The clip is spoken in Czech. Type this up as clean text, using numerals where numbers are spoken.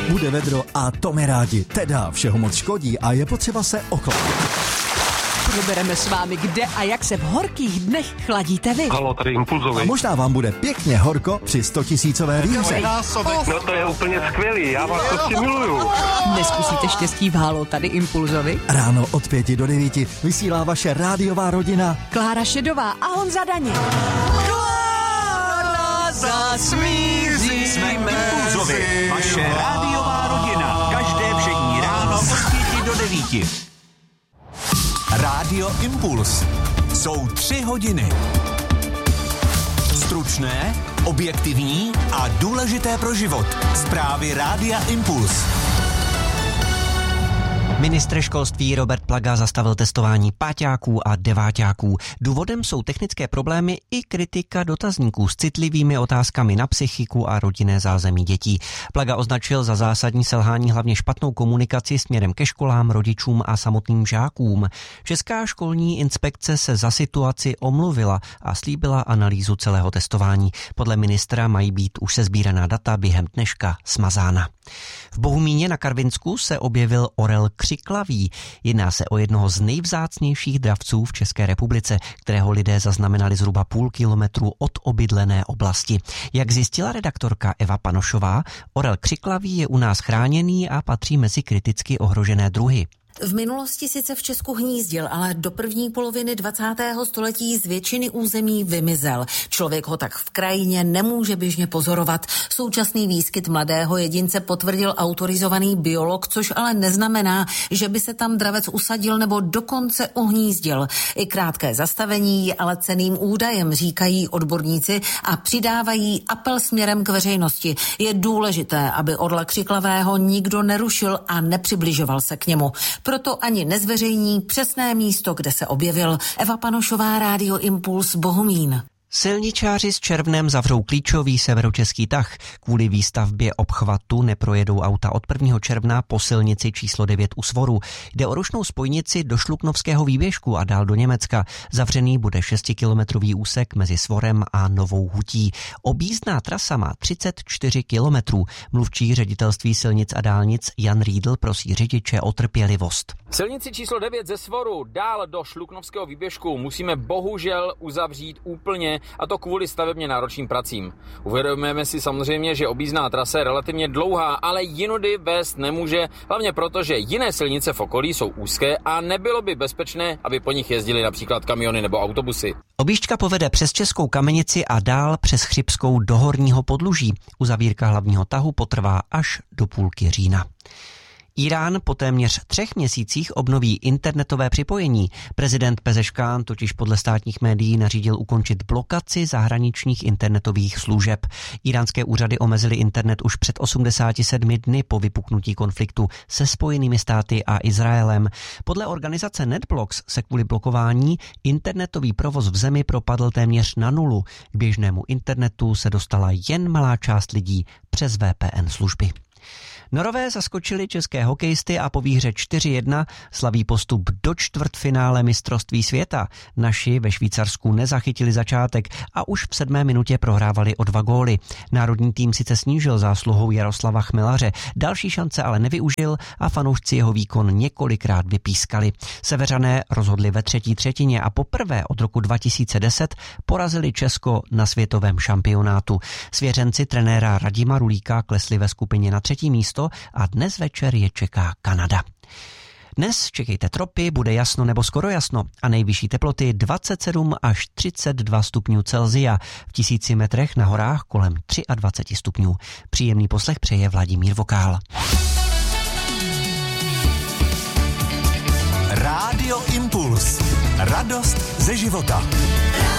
Bude vedro a to my rádi. Teda všeho moc škodí a je potřeba se ochladit. Probereme s vámi, kde a jak se v horkých dnech chladíte vy. Halo, tady Impulzovi. A možná vám bude pěkně horko při 100 000 výhře. No to je úplně skvělý, já vás prostě miluju. Neskusíte štěstí v Halo, tady Impulzovi. Ráno od 5 do 9 vysílá vaše rádiová rodina Klára Šedová a Honza Daně. Klára zasmíří. Jsme Impulzovi, vaše rádiová rodina. Každé všední ráno od 5 do 9. Rádio Impuls. Jsou 3 hodiny. Stručné, objektivní a důležité pro život. Zprávy Rádia Impuls. Ministr školství Robert Plaga zastavil testování páťáků a deváťáků. Důvodem jsou technické problémy i kritika dotazníků s citlivými otázkami na psychiku a rodinné zázemí dětí. Plaga označil za zásadní selhání hlavně špatnou komunikaci směrem ke školám, rodičům a samotným žákům. Česká školní inspekce se za situaci omluvila a slíbila analýzu celého testování. Podle ministra mají být už sesbíraná data během dneška smazána. V Bohumíně na Karvinsku se objevil orel křiklavý. Jedná se o jednoho z nejvzácnějších dravců v České republice, kterého lidé zaznamenali zhruba půl kilometru od obydlené oblasti. Jak zjistila redaktorka Eva Panošová, orel křiklavý je u nás chráněný a patří mezi kriticky ohrožené druhy. V minulosti sice v Česku hnízdil, ale do první poloviny 20. století z většiny území vymizel. Člověk ho tak v krajině nemůže běžně pozorovat. Současný výskyt mladého jedince potvrdil autorizovaný biolog, což ale neznamená, že by se tam dravec usadil nebo dokonce uhnízdil. I krátké zastavení je ale cenným údajem, říkají odborníci a přidávají apel směrem k veřejnosti. Je důležité, aby orla křiklavého nikdo nerušil a nepřibližoval se k němu. Proto ani nezveřejní přesné místo, kde se objevil. Eva Panošová, Rádio Impuls, Bohumín. Silničáři s Červnem zavřou klíčový severočeský tah. Kvůli výstavbě obchvatu neprojedou auta od 1. června po silnici číslo 9 u Svoru. Jde o rušnou spojnici do Šluknovského výběžku a dál do Německa. Zavřený bude 6-kilometrový úsek mezi Svorem a Novou Hutí. Objízdná trasa má 34 kilometrů. Mluvčí ředitelství silnic a dálnic Jan Riedl prosí řidiče o trpělivost. Silnici číslo 9 ze Svoru dál do Šluknovského výběžku musíme bohužel uzavřít úplně, a to kvůli stavebně náročným pracím. Uvědomujeme si samozřejmě, že objízdná trasa je relativně dlouhá, ale jinudy vést nemůže, hlavně proto, že jiné silnice v okolí jsou úzké a nebylo by bezpečné, aby po nich jezdily například kamiony nebo autobusy. Objížďka povede přes Českou Kamenici a dál přes Chřibskou do Horního Podluží. Uzavírka hlavního tahu potrvá až do půlky října. Irán po téměř 3 měsících obnoví internetové připojení. Prezident Pezeškán totiž podle státních médií nařídil ukončit blokaci zahraničních internetových služeb. Iránské úřady omezily internet už před 87 dny po vypuknutí konfliktu se Spojenými státy a Izraelem. Podle organizace NetBlocks se kvůli blokování internetový provoz v zemi propadl téměř na nulu. K běžnému internetu se dostala jen malá část lidí přes VPN služby. Norové zaskočili české hokejisty a po výhře 4-1 slaví postup do čtvrtfinále mistrovství světa. Naši ve Švýcarsku nezachytili začátek a už v 7. minutě prohrávali o 2 góly. Národní tým sice snížil zásluhou Jaroslava Chmelaře, další šance ale nevyužil a fanoušci jeho výkon několikrát vypískali. Seveřané rozhodli ve 3. třetině a poprvé od roku 2010 porazili Česko na světovém šampionátu. Svěřenci trenéra Radima Rulíka klesli ve skupině na 3. místo a dnes večer je čeká Kanada. Dnes čekejte tropy, bude jasno nebo skoro jasno a nejvyšší teploty 27 až 32 stupňů Celsia. V 1000 metrech na horách kolem 23 stupňů. Příjemný poslech přeje Vladimír Vokál. Rádio Impuls. Radost ze života.